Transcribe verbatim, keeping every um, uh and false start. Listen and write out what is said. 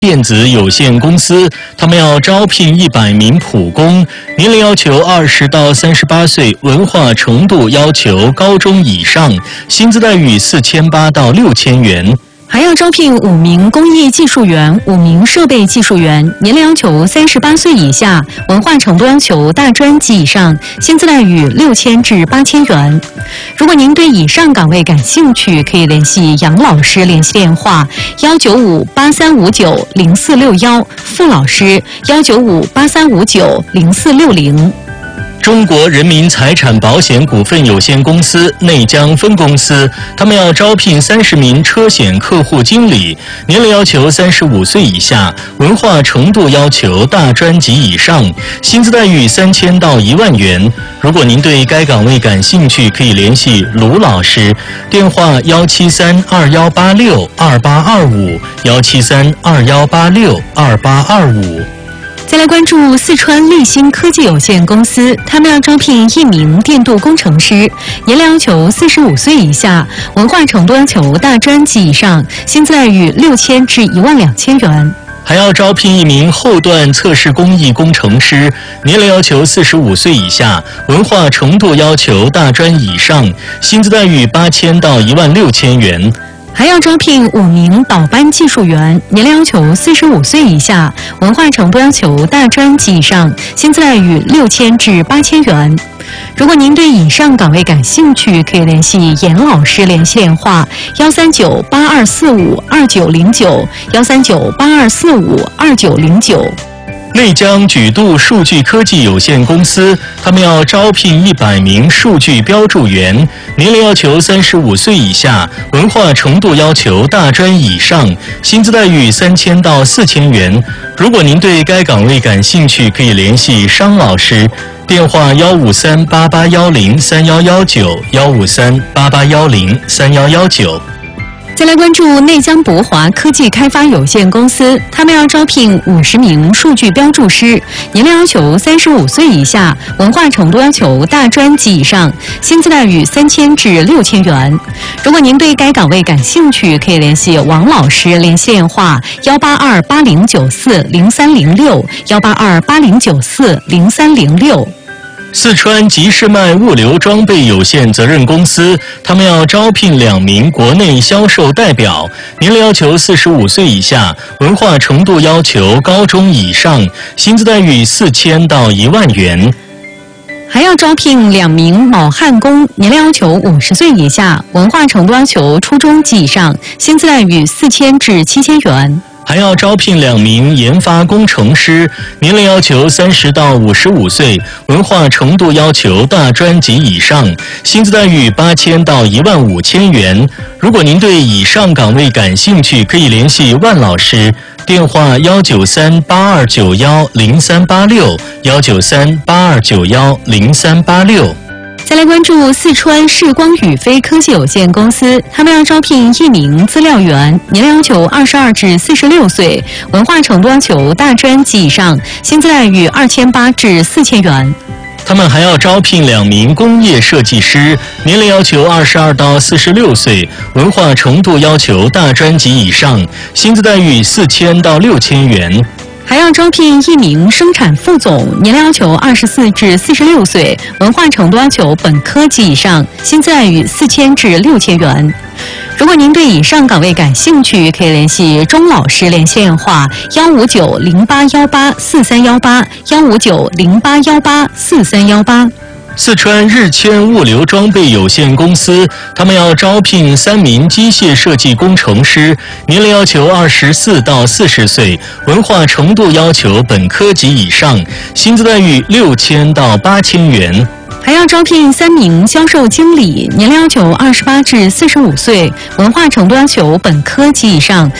电子有限公司，他们要招聘一百名普工，年龄要求二十到三十八岁，文化程度要求高中以上，薪资待遇四千八到六千元。 还要招聘五名工艺技术员、五名设备技术员，年龄要求三十八岁以下，文化程度要求大专及以上，薪资待遇六千至八千元。如果您对以上岗位感兴趣，可以联系杨老师联系电话幺九五八三五九零四六幺，傅老师幺九五八三五九零四六零。 中国人民财产保险股份有限公司内江分公司，他们要招聘三十名车险客户经理，年龄要求三十五岁以下，文化程度要求大专及以上，薪资待遇三千到一万元。如果您对该岗位感兴趣，可以联系卢老师，电话幺七三二幺八六二八二五幺七三二幺八六二八二五。 再来关注四川立新科技有限公司，他们要招聘一名电镀工程师，年龄要求四十五岁以下，文化程度要求大专及以上，薪资待遇六千至一万两千元。 还要招聘一名后段测试工艺工程师，年龄要求四十五岁以下，文化程度要求大专以上，薪资待遇八千到一万六千元。 还要招聘五名导班技术员，年龄要求四十五岁以下，文化程度要求大专及以上，薪资待遇六千至八千元。如果您对以上岗位感兴趣，可以联系严老师联系电话幺三九八二四五二九零九幺三九八二四五二九零九。 内江举度数据科技有限公司，他们要招聘一百名数据标注员，年龄要求三十五岁以下，文化程度要求大专以上，薪资待遇三千到四千元。如果您对该岗位感兴趣，可以联系商老师，电话幺五三八八幺零三幺幺九幺五三八八幺零三幺幺九。 再来关注内江博华科技开发有限公司，他们要招聘五十名数据标注师，年龄要求三十五岁以下，文化程度要求大专及以上，薪资待遇三千至六千元。如果您对该岗位感兴趣，可以联系王老师联系电话幺八二八零九四零三零六幺八二八零九四零三零六。 四川吉士迈物流装备有限责任公司，他们要招聘两名国内销售代表，年龄要求四十五岁以下，文化程度要求高中以上，薪资待遇四千到一万元。 还要招聘两名铆焊工，年龄要求五十岁以下，文化程度要求初中及以上，薪资待遇四千至七千元。 还要招聘两名研发工程师，年龄要求三十到五十五岁，文化程度要求大专及以上，薪资待遇八千到一万五千元。如果您对以上岗位感兴趣，可以联系万老师，电话幺九三八二九幺零三八六幺九三八二九幺零三八六。 再来关注四川视光宇飞科技有限公司，他们要招聘一名资料员，年龄要求二十二至四十六岁，文化程度要求大专及以上，薪资待遇二千八至四千元。 他们还要招聘两名工业设计师，年龄要求二十二到四十六岁，文化程度要求大专及以上，薪资待遇四千到六千元。 还要招聘一名生产副总，年龄要求二十四至四十六岁，文化程度要求本科及以上，薪资待遇四千至六千元。如果您对以上岗位感兴趣，可以联系钟老师联系电话幺五九零八幺八四三幺八幺五九零八幺八四三幺八。 四川日迁物流装备有限公司，他们要招聘三名机械设计工程师，年龄要求二十四到四十岁，文化程度要求本科及以上，薪资待遇六千到八千元。 还要招聘三名销售经理，年龄要求二十八至四十五岁，文化程度要求本科及以上，